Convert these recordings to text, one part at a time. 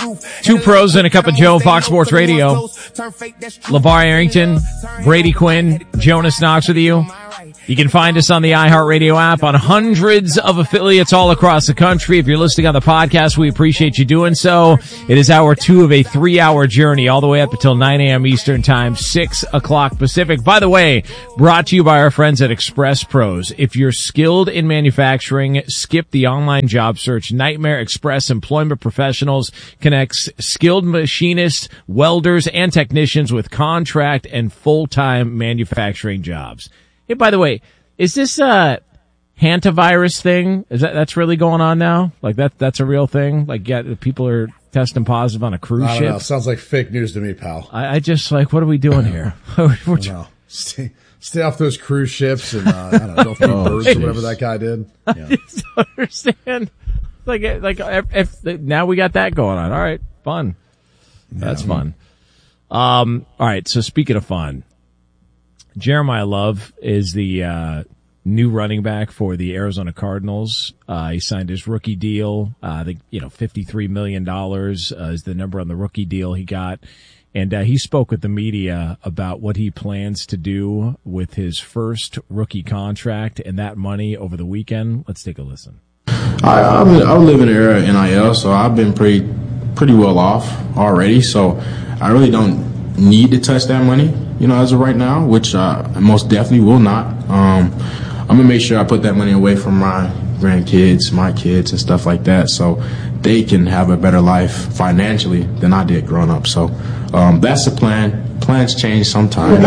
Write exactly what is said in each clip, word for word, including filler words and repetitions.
Two pros and a cup of Joe, Fox Sports Radio. LeVar Arrington, Brady Quinn, Jonas Knox with you. You can find us on the iHeartRadio app on hundreds of affiliates all across the country. If you're listening on the podcast, we appreciate you doing so. It is hour two of a three-hour journey all the way up until nine a.m. Eastern Time, six o'clock Pacific. By the way, brought to you by our friends at Express Pros. If you're skilled in manufacturing, skip the online job search nightmare. Express Employment Professionals connects skilled machinists, welders, and technicians with contract and full-time manufacturing jobs. Hey, by the way, is this a hantavirus thing? Is that that's really going on now? Like that that's a real thing? Like, yeah, people are testing positive on a cruise I don't ship? know. Sounds like fake news to me, pal. I, I just like, what are we doing here? We're no. Stay, stay off those cruise ships and uh, I don't know, don't feed oh, birds geez. or whatever that guy did. Yeah. I just don't understand. Like, like if, if now we got that going on. All right, fun. That's yeah. fun. Um, all right. So speaking of fun. Jeremiah Love is the uh, new running back for the Arizona Cardinals. Uh, he signed his rookie deal. Uh, I think, you know, fifty-three million dollars uh, is the number on the rookie deal he got. And uh, he spoke with the media about what he plans to do with his first rookie contract and that money over the weekend. Let's take a listen. I, I, I live in the era of N I L, so I've been pretty, pretty well off already. So I really don't need to touch that money, you know, as of right now, which uh, I most definitely will not. Um, I'm going to make sure I put that money away from my grandkids, my kids, and stuff like that, so they can have a better life financially than I did growing up. So um, that's the plan. Plans change sometimes.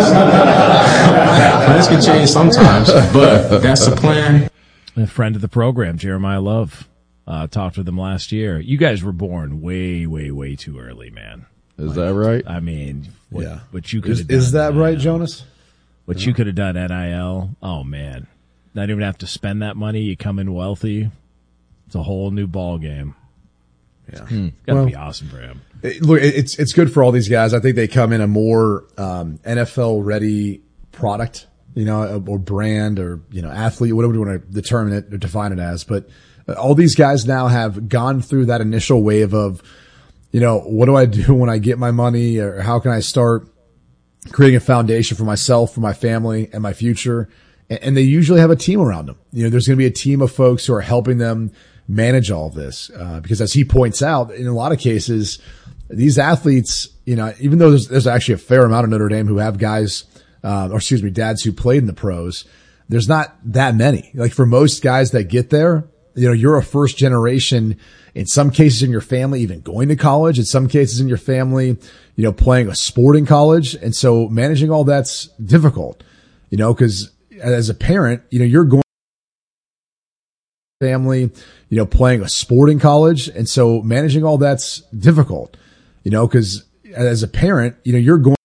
Plans can change sometimes, but that's the plan. A friend of the program, Jeremiah Love, uh, talked with him last year. You guys were born way, way, way too early, man. Is like, that right? I mean, what, yeah. what you could have is, done. Is that N I L, right, Jonas? What yeah. you could have done N I L. Oh, man. Not even have to spend that money. You come in wealthy. It's a whole new ball game. Yeah. Hmm. It's got to well, be awesome for him. It, look, it's it's good for all these guys. I think they come in a more um, N F L-ready product, you know, or brand or, you know, athlete, whatever you want to determine it or define it as. But all these guys now have gone through that initial wave of, you know, what do I do when I get my money, or how can I start creating a foundation for myself, for my family, and my future? And they usually have a team around them. You know, there's going to be a team of folks who are helping them manage all of this. Uh, because as he points out, in a lot of cases, these athletes, you know, even though there's, there's actually a fair amount of Notre Dame who have guys, uh, or excuse me, dads who played in the pros, there's not that many. Like for most guys that get there, you know, you're a first generation, in some cases in your family, even going to college, in some cases in your family, you know, playing a sport in college. And so managing all that's difficult, you know, cause as a parent, you know, you're going family, you know, playing a sport in college. And so managing all that's difficult, you know, cause as a parent, you know, you're going